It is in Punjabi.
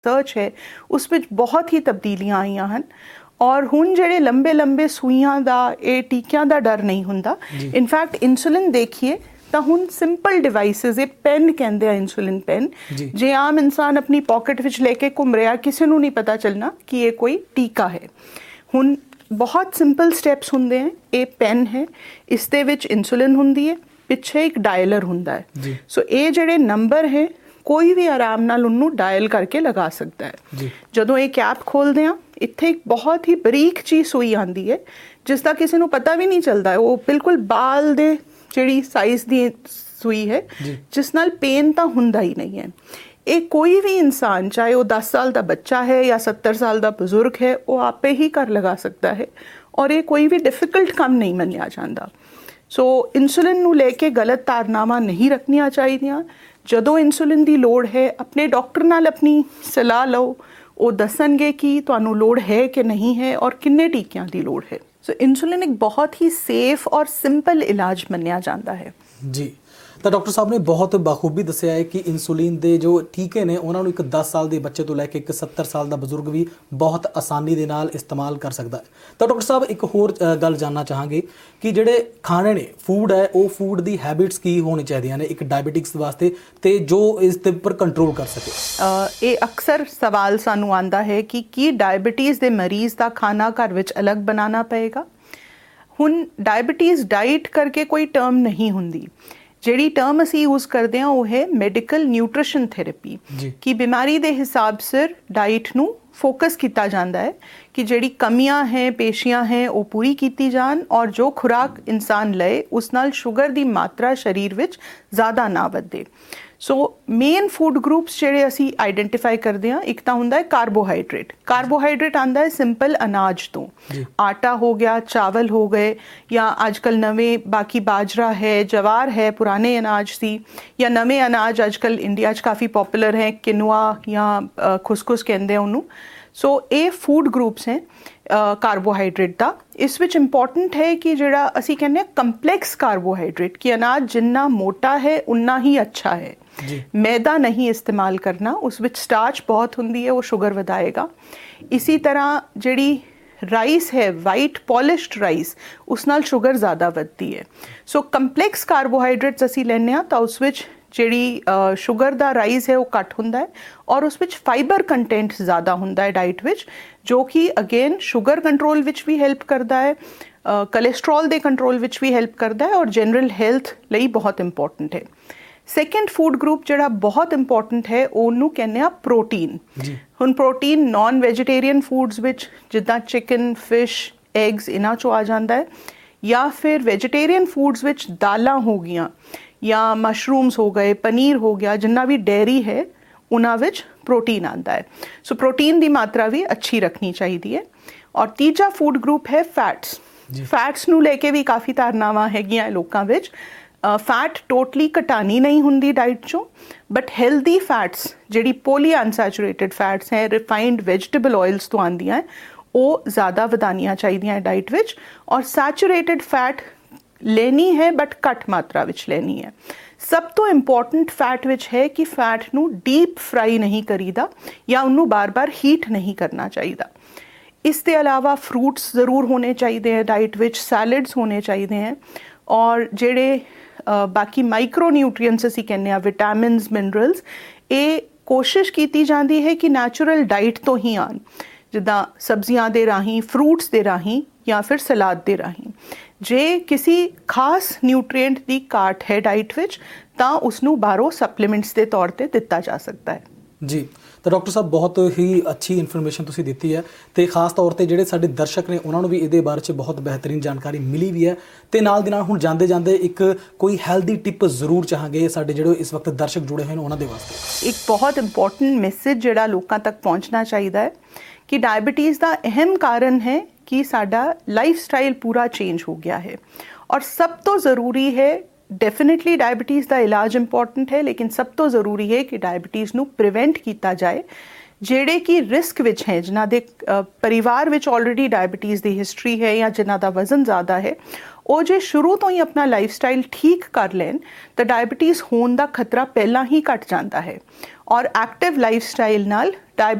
ਰਿਸਰਚ ਹੈ ਉਸ ਵਿੱਚ ਬਹੁਤ ਹੀ ਤਬਦੀਲੀਆਂ ਆਈਆਂ ਹਨ ਔਰ ਹੁਣ ਜਿਹੜੇ ਲੰਬੇ ਸੂਈਆਂ ਦਾ ਇਹ ਟੀਕਿਆਂ ਦਾ ਡਰ ਨਹੀਂ ਹੁੰਦਾ। ਇਨਫੈਕਟ ਇਨਸੂਲਿਨ ਦੇਖੀਏ ਤਾਂ ਹੁਣ ਸਿੰਪਲ ਡਿਵਾਈਸਿਸ ਇਹ ਪੈਨ ਕਹਿੰਦੇ ਆ ਇਨਸੂਲਿਨ ਪੈਨ ਜੇ ਆਮ ਇਨਸਾਨ ਆਪਣੀ ਪਾਕਟ ਵਿੱਚ ਲੈ ਕੇ ਘੁੰਮ ਰਿਹਾ ਕਿਸੇ ਨੂੰ ਨਹੀਂ ਪਤਾ ਚੱਲਣਾ ਕਿ ਇਹ ਕੋਈ ਟੀਕਾ ਹੈ। ਹੁਣ ਬਹੁਤ ਸਿੰਪਲ ਸਟੈਪਸ ਹੁੰਦੇ ਹੈ। ਇਹ ਪੈਨ ਹੈ ਇਸ ਦੇ ਵਿੱਚ ਇਨਸੂਲਿਨ ਹੁੰਦੀ ਹੈ ਪਿੱਛੇ ਇੱਕ ਡਾਇਲਰ ਹੁੰਦਾ ਹੈ ਸੋ ਇਹ ਜਿਹੜੇ ਨੰਬਰ ਹੈ ਕੋਈ ਵੀ ਆਰਾਮ ਨਾਲ ਉਹਨੂੰ ਡਾਇਲ ਕਰਕੇ ਲਗਾ ਸਕਦਾ ਹੈ। ਜਦੋਂ ਇਹ ਕੈਪ ਖੋਲਦੇ ਆ ਇੱਥੇ ਇੱਕ ਬਹੁਤ ਹੀ ਬਰੀਕ ਜਿਹੀ ਸੂਈ ਆਉਂਦੀ ਹੈ ਜਿਸ ਦਾ ਕਿਸੇ ਨੂੰ ਪਤਾ ਵੀ ਨਹੀਂ ਚੱਲਦਾ ਉਹ ਬਿਲਕੁਲ ਬਾਲ ਦੇ ਜਿਹੜੀ ਸਾਈਜ਼ ਦੀ ਸੂਈ ਹੈ ਜਿਸ ਨਾਲ ਪੇਨ ਤਾਂ ਹੁੰਦਾ ਹੀ ਨਹੀਂ ਹੈ। ਇਹ ਕੋਈ ਵੀ ਇਨਸਾਨ ਚਾਹੇ ਉਹ 10 ਸਾਲ ਦਾ ਬੱਚਾ ਹੈ ਜਾਂ 70 ਸਾਲ ਦਾ ਬਜ਼ੁਰਗ ਹੈ ਉਹ ਆਪੇ ਹੀ ਕਰ ਲਗਾ ਸਕਦਾ ਹੈ ਔਰ ਇਹ ਕੋਈ ਵੀ ਡਿਫਿਕਲਟ ਕੰਮ ਨਹੀਂ ਮੰਨਿਆ ਜਾਂਦਾ। ਸੋ ਇਨਸੂਲਿਨ ਨੂੰ ਲੈ ਕੇ ਗਲਤ ਧਾਰਨਾਵਾਂ ਨਹੀਂ ਰੱਖਣੀਆਂ ਚਾਹੀਦੀਆਂ। ਜਦੋਂ ਇਨਸੂਲਿਨ ਦੀ ਲੋੜ ਹੈ ਆਪਣੇ ਡਾਕਟਰ ਨਾਲ ਆਪਣੀ ਸਲਾਹ ਲਓ ਉਹ ਦੱਸਣਗੇ ਕਿ ਤੁਹਾਨੂੰ ਲੋੜ ਹੈ ਕਿ ਨਹੀਂ ਹੈ ਔਰ ਕਿੰਨੇ ਟੀਕਿਆਂ ਦੀ ਲੋੜ ਹੈ। ਸੋ ਇਨਸੂਲਿਨ ਇੱਕ ਬਹੁਤ ਹੀ ਸੇਫ ਔਰ ਸਿੰਪਲ ਇਲਾਜ ਮੰਨਿਆ ਜਾਂਦਾ ਹੈ। ਜੀ ਤਾਂ ਡਾਕਟਰ ਸਾਹਿਬ ਨੇ ਬਹੁਤ ਬਾਖੂਬੀ ਦੱਸਿਆ ਹੈ ਕਿ ਇਨਸੂਲਿਨ ਦੇ ਜੋ ਟੀਕੇ ਨੇ ਉਹਨਾਂ ਨੂੰ ਇੱਕ 10 ਸਾਲ ਦੇ ਬੱਚੇ ਤੋਂ ਲੈ ਕੇ ਇੱਕ 70 ਸਾਲ ਦਾ ਬਜ਼ੁਰਗ ਵੀ ਬਹੁਤ ਆਸਾਨੀ ਦੇ ਨਾਲ ਇਸਤੇਮਾਲ ਕਰ ਸਕਦਾ ਹੈ। ਤਾਂ ਡਾਕਟਰ ਸਾਹਿਬ ਇੱਕ ਹੋਰ ਗੱਲ ਜਾਣਨਾ ਚਾਹਾਂਗੇ ਕਿ ਜਿਹੜੇ ਖਾਣੇ ਨੇ ਫੂਡ ਹੈ ਉਹ ਫੂਡ ਦੀ ਹੈਬਿਟਸ ਕੀ ਹੋਣੀ ਚਾਹੀਦੀਆਂ ਨੇ ਇੱਕ ਡਾਇਬੀਟਿਕਸ ਵਾਸਤੇ ਤੇ ਜੋ ਇਸ ਦੇ ਉੱਪਰ ਕੰਟਰੋਲ ਕਰ ਸਕੇ। ਇਹ ਅਕਸਰ ਸਵਾਲ ਸਾਨੂੰ ਆਉਂਦਾ ਹੈ ਕਿ ਕੀ ਡਾਇਬੀਟੀਜ਼ ਦੇ ਮਰੀਜ਼ ਦਾ ਖਾਣਾ ਘਰ ਵਿੱਚ ਅਲੱਗ ਬਣਾਉਣਾ ਪਏਗਾ। ਹੁਣ ਡਾਇਬੀਟੀਜ਼ ਡਾਈਟ ਕਰਕੇ ਕੋਈ ਟਰਮ ਨਹੀਂ ਹੁੰਦੀ। ਜਿਹੜੀ ਟਰਮ ਅਸੀਂ ਯੂਜ਼ ਕਰਦੇ ਹਾਂ ਉਹ ਹੈ ਮੈਡੀਕਲ ਨਿਊਟ੍ਰੀਸ਼ਨ ਥੈਰੇਪੀ ਕਿ ਬਿਮਾਰੀ ਦੇ ਹਿਸਾਬ ਸਿਰ ਡਾਈਟ ਨੂੰ ਫੋਕਸ ਕੀਤਾ ਜਾਂਦਾ ਹੈ ਕਿ ਜਿਹੜੀ ਕਮੀਆਂ ਹੈ ਪੇਸ਼ੀਆਂ ਹੈ ਉਹ ਪੂਰੀ ਕੀਤੀ ਜਾਣ ਔਰ ਜੋ ਖੁਰਾਕ ਇਨਸਾਨ ਲਏ ਉਸ ਨਾਲ ਸ਼ੂਗਰ ਦੀ ਮਾਤਰਾ ਸਰੀਰ ਵਿੱਚ ਜ਼ਿਆਦਾ ਨਾ ਵਧੇ। ਸੋ ਮੇਨ ਫੂਡ ਗਰੁੱਪਸ ਜਿਹੜੇ ਅਸੀਂ ਆਈਡੈਂਟੀਫਾਈ ਕਰਦੇ ਹਾਂ ਇੱਕ ਤਾਂ ਹੁੰਦਾ ਹੈ ਕਾਰਬੋਹਾਈਡਰੇਟ ਆਉਂਦਾ ਹੈ ਸਿੰਪਲ ਅਨਾਜ ਤੋਂ ਆਟਾ ਹੋ ਗਿਆ ਚਾਵਲ ਹੋ ਗਏ ਜਾਂ ਅੱਜ ਕੱਲ੍ਹ ਨਵੇਂ ਬਾਕੀ ਬਾਜਰਾ ਹੈ ਜਵਾਰ ਹੈ ਪੁਰਾਣੇ ਅਨਾਜ ਸੀ ਜਾਂ ਨਵੇਂ ਅਨਾਜ ਅੱਜ ਕੱਲ੍ਹ ਇੰਡੀਆ 'ਚ ਕਾਫੀ ਪੋਪੂਲਰ ਹੈ ਕਿਨੂਆ ਜਾਂ ਖੁਸਖੁਸ ਕਹਿੰਦੇ ਆ ਉਹਨੂੰ। ਸੋ ਇਹ ਫੂਡ ਗਰੁੱਪਸ ਹੈ ਕਾਰਬੋਹਾਈਡਰੇਟ ਦਾ। ਇਸ ਵਿੱਚ ਇੰਪੋਰਟੈਂਟ ਹੈ ਕਿ ਜਿਹੜਾ ਅਸੀਂ ਕਹਿੰਦੇ ਹਾਂ ਕੰਪਲੈਕਸ ਕਾਰਬੋਹਾਈਡਰੇਟ ਕਿ ਅਨਾਜ ਜਿੰਨਾ ਮੋਟਾ ਹੈ ਉਨਾ ਹੀ ਅੱਛਾ ਹੈ। ਮੈਦਾ ਨਹੀਂ ਇਸਤੇਮਾਲ ਕਰਨਾ ਉਸ ਵਿੱਚ ਸਟਾਰਚ ਬਹੁਤ ਹੁੰਦੀ ਹੈ ਉਹ ਸ਼ੂਗਰ ਵਧਾਏਗਾ। ਇਸੀ ਤਰ੍ਹਾਂ ਜਿਹੜੀ ਰਾਈਸ ਹੈ ਵਾਈਟ ਪੋਲਿਸ਼ਡ ਰਾਈਸ ਉਸ ਨਾਲ ਸ਼ੂਗਰ ਜ਼ਿਆਦਾ ਵੱਧਦੀ ਹੈ। ਸੋ ਕੰਪਲੈਕਸ ਕਾਰਬੋਹਾਈਡਰੇਟਸ ਅਸੀਂ ਲੈਂਦੇ ਹਾਂ ਤਾਂ ਉਸ ਵਿੱਚ ਜਿਹੜੀ ਸ਼ੂਗਰ ਦਾ ਰਾਈਜ਼ ਹੈ ਉਹ ਘੱਟ ਹੁੰਦਾ ਹੈ ਔਰ ਉਸ ਵਿੱਚ ਫਾਈਬਰ ਕੰਟੈਂਟ ਜ਼ਿਆਦਾ ਹੁੰਦਾ ਹੈ ਡਾਈਟ ਵਿੱਚ ਜੋ ਕਿ ਅਗੇਨ ਸ਼ੂਗਰ ਕੰਟਰੋਲ ਵਿੱਚ ਵੀ ਹੈਲਪ ਕਰਦਾ ਹੈ ਕੋਲੇਸਟਰੋਲ ਦੇ ਕੰਟਰੋਲ ਵਿੱਚ ਵੀ ਹੈਲਪ ਕਰਦਾ ਹੈ ਔਰ ਜਨਰਲ ਹੈਲਥ ਲਈ ਬਹੁਤ ਇੰਪੋਰਟੈਂਟ ਹੈ। ਸੈਕੰਡ ਫੂਡ ਗਰੁੱਪ ਜਿਹੜਾ ਬਹੁਤ ਇੰਪੋਰਟੈਂਟ ਹੈ ਉਹਨੂੰ ਕਹਿੰਦੇ ਆ ਪ੍ਰੋਟੀਨ। ਹੁਣ ਪ੍ਰੋਟੀਨ ਨਾਨ ਵੈਜੀਟੇਰੀਅਨ ਫੂਡਸ ਵਿੱਚ ਜਿੱਦਾਂ ਚਿਕਨ ਫਿਸ਼ ਐਗਸ ਇਹਨਾਂ 'ਚੋਂ ਆ ਜਾਂਦਾ ਹੈ ਜਾਂ ਫਿਰ ਵੈਜੀਟੇਰੀਅਨ ਫੂਡਸ ਵਿੱਚ ਦਾਲਾਂ ਹੋ ਗਈਆਂ ਜਾਂ ਮਸ਼ਰੂਮਸ ਹੋ ਗਏ ਪਨੀਰ ਹੋ ਗਿਆ ਜਿੰਨਾ ਵੀ ਡੇਅਰੀ ਹੈ ਉਹਨਾਂ ਵਿੱਚ ਪ੍ਰੋਟੀਨ ਆਉਂਦਾ ਹੈ। ਸੋ ਪ੍ਰੋਟੀਨ ਦੀ ਮਾਤਰਾ ਵੀ ਅੱਛੀ ਰੱਖਣੀ ਚਾਹੀਦੀ ਹੈ। ਔਰ ਤੀਜਾ ਫੂਡ ਗਰੁੱਪ ਹੈ ਫੈਟਸ ਨੂੰ ਲੈ ਕੇ ਵੀ ਕਾਫੀ ਧਾਰਨਾਵਾਂ ਹੈਗੀਆਂ ਲੋਕਾਂ ਵਿੱਚ। ਫੈਟ ਟੋਟਲੀ ਘਟਾਣੀ ਨਹੀਂ ਹੁੰਦੀ ਡਾਈਟ 'ਚੋਂ ਬਟ ਹੈਲਦੀ ਫੈਟਸ ਜਿਹੜੀ ਪੋਲੀ ਅਨਸੈਚੂਰੇਟਡ ਫੈਟਸ ਹੈ ਰਿਫਾਈਨਡ ਵੈਜੀਟੇਬਲ ਆਇਲਸ ਤੋਂ ਆਉਂਦੀਆਂ ਹੈ ਉਹ ਜ਼ਿਆਦਾ ਵਧਾਉਣੀਆਂ ਚਾਹੀਦੀਆਂ ਡਾਈਟ ਵਿੱਚ ਔਰ ਸੈਚੂਰੇਟਡ ਫੈਟ ਲੈਣੀ ਹੈ ਬਟ ਘੱਟ ਮਾਤਰਾ ਵਿੱਚ ਲੈਣੀ ਹੈ। ਸਭ ਤੋਂ ਇੰਪੋਰਟੈਂਟ ਫੈਟ ਵਿੱਚ ਹੈ ਕਿ ਫੈਟ ਨੂੰ ਡੀਪ ਫਰਾਈ ਨਹੀਂ ਕਰੀਦਾ ਜਾਂ ਉਹਨੂੰ ਬਾਰ-ਬਾਰ ਹੀਟ ਨਹੀਂ ਕਰਨਾ ਚਾਹੀਦਾ। ਇਸ ਦੇ ਇਲਾਵਾ ਫਰੂਟਸ ਜ਼ਰੂਰ ਹੋਣੇ ਚਾਹੀਦੇ ਹੈ ਡਾਈਟ ਵਿੱਚ ਸੈਲਡਸ ਹੋਣੇ ਚਾਹੀਦੇ ਹੈ ਔਰ ਜਿਹੜੇ ਬਾਕੀ ਮਾਈਕਰੋ ਨਿਊਟਰੀਐਂਟਸ ਅਸੀਂ ਕਹਿੰਦੇ ਹਾਂ ਵਿਟਾਮਿਨਸ ਮਿਨਰਲਸ ਇਹ ਕੋਸ਼ਿਸ਼ ਕੀਤੀ ਜਾਂਦੀ ਹੈ ਕਿ ਨੈਚੁਰਲ ਡਾਈਟ ਤੋਂ ਹੀ ਆਉਣ ਜਿੱਦਾਂ ਸਬਜ਼ੀਆਂ ਦੇ ਰਾਹੀਂ ਫਰੂਟਸ ਦੇ ਰਾਹੀਂ ਜਾਂ ਫਿਰ ਸਲਾਦ ਦੇ ਰਾਹੀਂ। ਜੇ ਕਿਸੇ ਖਾਸ ਨਿਊਟਰੀਐਂਟ ਦੀ ਘਾਟ ਹੈ ਡਾਈਟ ਵਿੱਚ ਤਾਂ ਉਸਨੂੰ ਬਾਹਰੋਂ ਸਪਲੀਮੈਂਟਸ ਦੇ ਤੌਰ ਤੇ ਦਿੱਤਾ ਜਾ ਸਕਦਾ ਹੈ। ਜੀ ਤਾਂ ਡਾਕਟਰ ਸਾਹਿਬ ਬਹੁਤ ਹੀ ਅੱਛੀ ਇਨਫੋਰਮੇਸ਼ਨ ਤੁਸੀਂ ਦਿੱਤੀ ਹੈ ਤੇ ਖਾਸ ਤੌਰ ਤੇ ਜਿਹੜੇ ਸਾਡੇ ਦਰਸ਼ਕ ਨੇ ਉਹਨਾਂ ਨੂੰ ਵੀ ਇਹਦੇ ਬਾਰੇ 'ਚ ਬਹੁਤ ਬਿਹਤਰੀਨ ਜਾਣਕਾਰੀ ਮਿਲੀ ਵੀ ਹੈ ਤੇ ਨਾਲ ਦੀ ਨਾਲ ਹੁਣ ਜਾਂਦੇ ਇੱਕ ਕੋਈ ਹੈਲਦੀ ਟਿਪ ਜ਼ਰੂਰ ਚਾਹਾਂਗੇ ਸਾਡੇ ਜਿਹੜੇ ਇਸ ਵਕਤ ਦਰਸ਼ਕ ਜੁੜੇ ਹੋਏ ਨੇ ਉਹਨਾਂ ਦੇ ਵਾਸਤੇ। ਇੱਕ ਬਹੁਤ ਇੰਪੋਰਟੈਂਟ ਮੈਸੇਜ ਜਿਹੜਾ ਲੋਕਾਂ ਤੱਕ ਪਹੁੰਚਣਾ ਚਾਹੀਦਾ ਹੈ ਕਿ ਡਾਇਬੀਟੀਜ਼ ਦਾ ਅਹਿਮ ਕਾਰਨ ਹੈ ਕਿ ਸਾਡਾ ਲਾਈਫ ਸਟਾਈਲ ਪੂਰਾ ਚੇਂਜ ਹੋ ਗਿਆ ਹੈ ਔਰ ਸਭ ਤੋਂ ਜ਼ਰੂਰੀ ਹੈ ਡੈਫੀਨੇਟਲੀ ਡਾਇਬੀਟੀਜ਼ ਦਾ ਇਲਾਜ ਇੰਪੋਰਟੈਂਟ ਹੈ ਲੇਕਿਨ ਸਭ ਤੋਂ ਜ਼ਰੂਰੀ ਹੈ ਕਿ ਡਾਇਬੀਟੀਜ਼ ਨੂੰ ਪ੍ਰੀਵੈਂਟ ਕੀਤਾ ਜਾਏ। ਜਿਹੜੇ ਕਿ ਰਿਸਕ ਵਿੱਚ ਹੈ ਜਿਨ੍ਹਾਂ ਦੇ ਪਰਿਵਾਰ ਵਿੱਚ ਆਲਰੇਡੀ ਡਾਇਬੀਟੀਜ਼ ਦੀ ਹਿਸਟਰੀ ਹੈ ਜਾਂ ਜਿਨ੍ਹਾਂ ਦਾ ਵਜ਼ਨ ਜ਼ਿਆਦਾ ਹੈ ਉਹ ਜੇ ਸ਼ੁਰੂ ਤੋਂ ਹੀ ਆਪਣਾ ਲਾਈਫ ਸਟਾਈਲ ਠੀਕ ਕਰ ਲੈਣ ਤਾਂ ਡਾਇਬੀਟੀਜ਼ ਹੋਣ ਦਾ ਖਤਰਾ ਪਹਿਲਾਂ ਹੀ ਘਟ ਜਾਂਦਾ ਹੈ ਔਰ ਐਕਟਿਵ ਲਾਈਫ ਸਟਾਈਲ ਨਾਲ